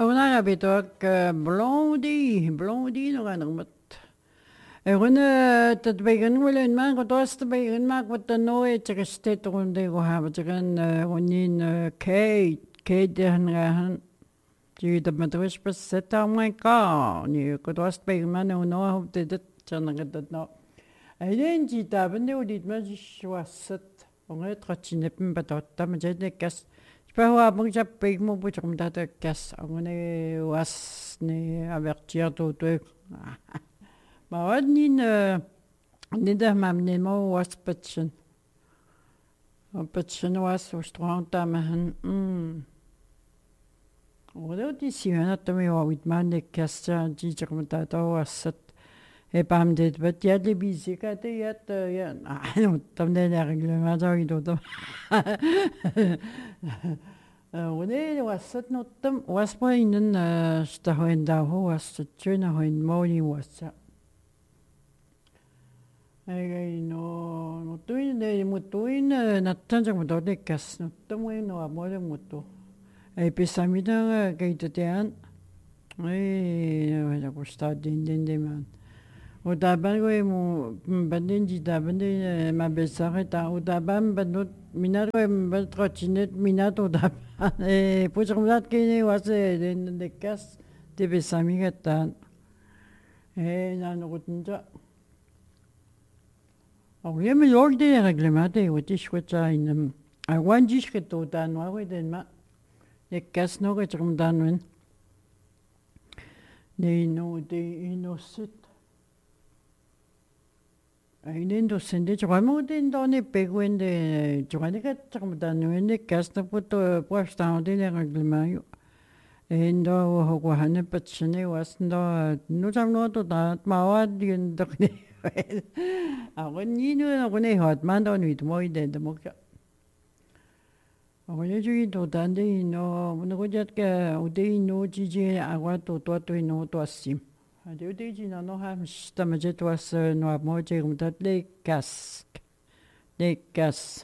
Ona bitok blondie no gan mat. Runa tatbegen willen man ko tost begen mak wat de noe trestet runde go haben tegen ronin Kate han die de matris beset oh my god ni ko tost begen man no hob dit tjana dat no. Eden die taben de dit ma schwasset on est trottineppen batot ma jede gas. Spehwa mugja peg mo butrum data gas on was ne avertir to maar wat niet dat mam niet meer was pitchen. Op pitchen was zo strong dat men Odo die zien dat we wel met man de kastje die je komt dat was het. Heb hem dit wat jij de bizika te ja dan de reglement zou je doen. Odo was het nog was maar in een stad daar was het toen in morning was no tuin de mutuin na tanja mo de kas no tomo no amore mutu pesamida gaitean na costa de man o da bango mo bandin di da bande ma besare ta o da bam bandot minaro em trotinet minato da pues como dat que was de kas de pesamiga tan na no gutinja. Je me log de reglementen, wat is wat zijn. Want je schiet tot aan waar we den maar. Je kast nog het om dan wen. Nee, no, de innocent. Innocent, de gewoon den dan niet pegwen de. Gewoon ik het om dan wen de kast op het postaan de reglement. En daar hoe hanne petsen was daar. Nu zijn we tot dat maar wat die toch niet. Ako nino ako na hot man daw nito mo ide mo ka. Ako na jugi to tande no mo ko jat ka ude no jiji agwa to no to asim. Ade ude ji no ham stamajet was no mo je tat le kas. Le kas.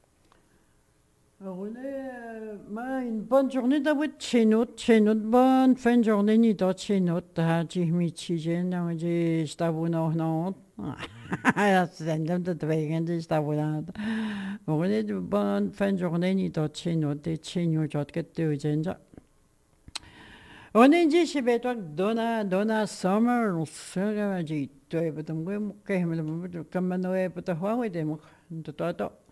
Ako na une bonne journée d'abord chez nous bonne fin de journée ni dans chez nous ha ji mi chi je na je stavo no. C'est de wegen de stavo. On est de bonne fin de journée ni dans chez nous de chez nous jot que tu genja. On est dit chez toi donna summer sera ji tu e betum go ke me comme no e betu hawe de mo to